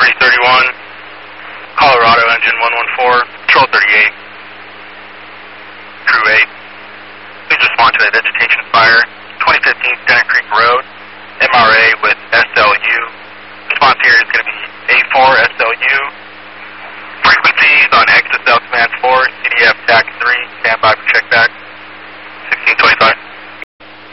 331, Colorado engine 114, Patrol 38, Crew 8. Please respond to a vegetation fire, 2015 Center Creek Road, MRA with SLU. Response here is going to be A4 SLU. Frequencies on XSL Command 4, CDF TAC 3, stand by for check back.